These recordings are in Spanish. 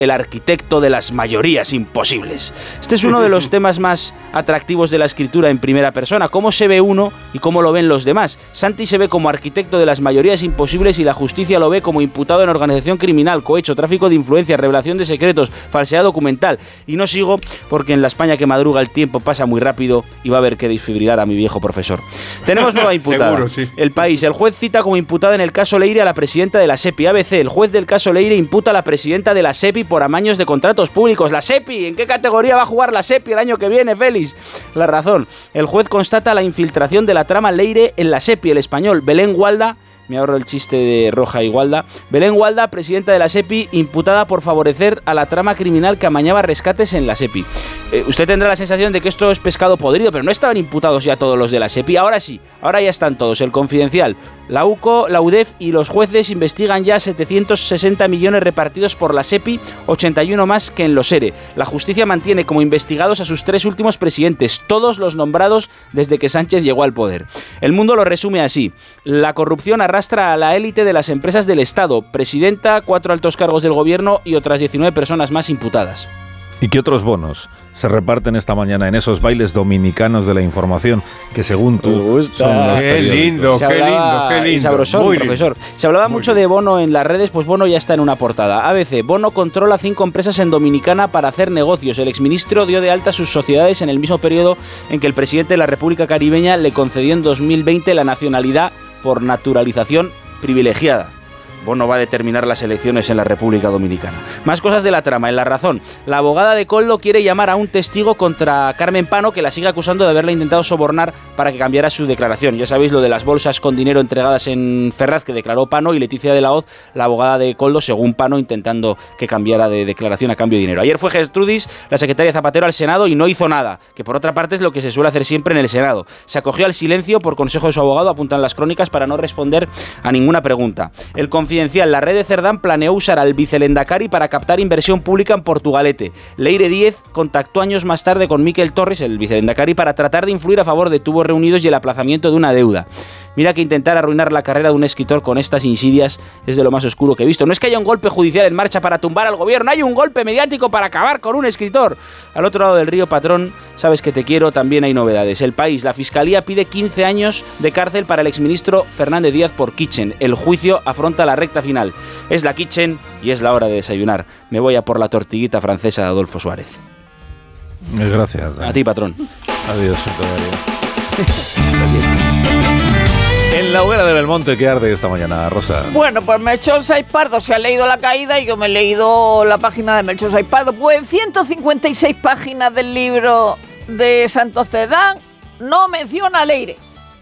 el arquitecto de las mayorías imposibles. Este es uno de los temas más atractivos de la escritura en primera persona. ¿Cómo se ve uno y cómo lo ven los demás? Santi se ve como arquitecto de las mayorías imposibles y la justicia lo ve como imputado en organización criminal, cohecho, tráfico de influencias, revelación de secretos, falsedad documental. Y no sigo porque en la España que madruga el tiempo pasa muy rápido y va a haber que desfibrilar a mi viejo profesor. Tenemos nueva imputada. Seguro, sí. El País. El juez cita como imputada en el caso Leire a la presidenta de la SEPI. ABC. El juez del caso Leire imputa a la presidenta de la SEPI por amaños de contratos públicos. La SEPI, ¿en qué categoría va a jugar la SEPI el año que viene, Félix? La Razón. El juez constata la infiltración de la trama Leire en la SEPI. El Español. Belén Gualda, me ahorro el chiste de Roja y Gualda. Belén Gualda, presidenta de la SEPI, imputada por favorecer a la trama criminal que amañaba rescates en la SEPI. Usted tendrá la sensación de que esto es pescado podrido, pero no estaban imputados ya todos los de la SEPI. Ahora sí, ahora ya están todos. El Confidencial, la UCO, la UDEF y los jueces investigan ya 760 millones repartidos por la SEPI, 81 más que en los ERE. La justicia mantiene como investigados a sus 3 últimos presidentes, todos los nombrados desde que Sánchez llegó al poder. El Mundo lo resume así: la corrupción arrastra a la élite de las empresas del Estado, presidenta, 4 altos cargos del gobierno y otras 19 personas más imputadas. ¿Y qué otros bonos se reparten esta mañana en esos bailes dominicanos de la información que, según tú, son los Qué lindo, qué lindo, qué lindo. Sabrosón, Muy profesor. lindo. Se hablaba Muy mucho lindo. de Bono en las redes, pues Bono ya está en una portada. ABC, Bono controla 5 empresas en Dominicana para hacer negocios. El exministro dio de alta sus sociedades en el mismo periodo en que el presidente de la República Caribeña le concedió en 2020 la nacionalidad por naturalización privilegiada. Bono va a determinar las elecciones en la República Dominicana. Más cosas de la trama. En La Razón, la abogada de Koldo quiere llamar a un testigo contra Carmen Pano, que la sigue acusando de haberla intentado sobornar para que cambiara su declaración. Ya sabéis lo de las bolsas con dinero entregadas en Ferraz, que declaró Pano, y Leticia de la Hoz, la abogada de Koldo, según Pano, intentando que cambiara de declaración a cambio de dinero. Ayer fue Gertrudis, la secretaria Zapatero, al Senado y no hizo nada, que por otra parte es lo que se suele hacer siempre en el Senado. Se acogió al silencio por consejo de su abogado, apuntan las crónicas, para no responder a ninguna pregunta. El Confidencial, la red de Cerdán planeó usar al vicelendakari para captar inversión pública en Portugalete. Leire Díez contactó años más tarde con Miquel Torres, el vicelendakari, para tratar de influir a favor de Tubos Reunidos y el aplazamiento de una deuda. Mira que intentar arruinar la carrera de un escritor con estas insidias es de lo más oscuro que he visto. No es que haya un golpe judicial en marcha para tumbar al gobierno, hay un golpe mediático para acabar con un escritor. Al otro lado del río, patrón, sabes que te quiero, también hay novedades. El País, la Fiscalía pide 15 años de cárcel para el exministro Fernández Díaz por Kitchen. El juicio afronta la recta final. Es la Kitchen y es la hora de desayunar. Me voy a por la tortillita francesa de Adolfo Suárez. Gracias. A ti, patrón. Adiós. En la hoguera de Belmonte, ¿qué arde esta mañana, Rosa? Bueno, pues Melchor Sáiz Pardo se ha leído La Caída y yo me he leído la página de Melchor Sáiz Pardo. Pues en 156 páginas del libro de Santos Cerdán no menciona a Leire.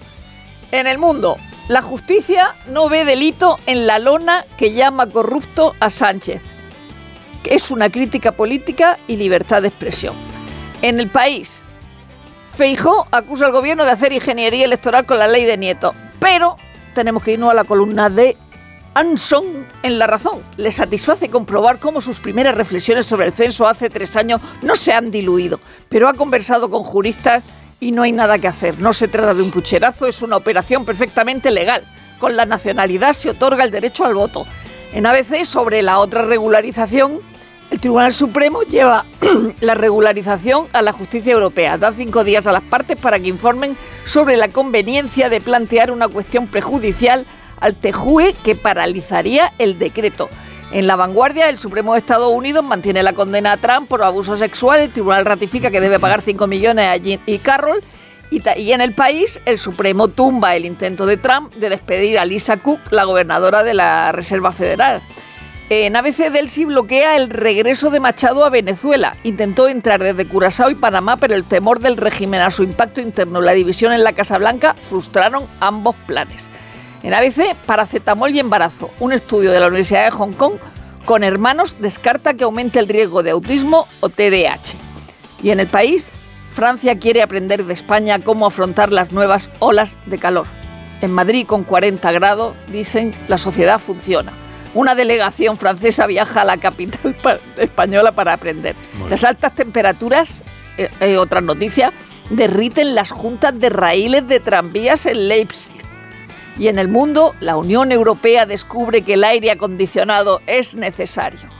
En El Mundo, la justicia no ve delito en la lona que llama corrupto a Sánchez, que es una crítica política y libertad de expresión. En El País, Feijóo acusa al gobierno de hacer ingeniería electoral con la ley de Nieto. Pero tenemos que irnos a la columna de Anson en La Razón. Le satisface comprobar cómo sus primeras reflexiones sobre el censo hace 3 años no se han diluido, pero ha conversado con juristas y no hay nada que hacer. No se trata de un pucherazo, es una operación perfectamente legal. Con la nacionalidad se otorga el derecho al voto. En ABC, sobre la otra regularización, el Tribunal Supremo lleva la regularización a la justicia europea. Da 5 días a las partes para que informen sobre la conveniencia de plantear una cuestión prejudicial al TJUE que paralizaría el decreto. En La Vanguardia, el Supremo de Estados Unidos mantiene la condena a Trump por abuso sexual. El tribunal ratifica que debe pagar 5 millones a Jim y Carroll. Y en El País, el Supremo tumba el intento de Trump de despedir a Lisa Cook, la gobernadora de la Reserva Federal. En ABC, Delcy bloquea el regreso de Machado a Venezuela. Intentó entrar desde Curazao y Panamá, pero el temor del régimen a su impacto interno y la división en la Casa Blanca frustraron ambos planes. En ABC, paracetamol y embarazo. Un estudio de la Universidad de Hong Kong con hermanos descarta que aumente el riesgo de autismo o TDAH. Y en El País, Francia quiere aprender de España cómo afrontar las nuevas olas de calor. En Madrid, con 40 grados, dicen, la sociedad funciona. Una delegación francesa viaja a la capital española para aprender. Las altas temperaturas, otra noticia, derriten las juntas de raíles de tranvías en Leipzig. Y en El Mundo, la Unión Europea descubre que el aire acondicionado es necesario.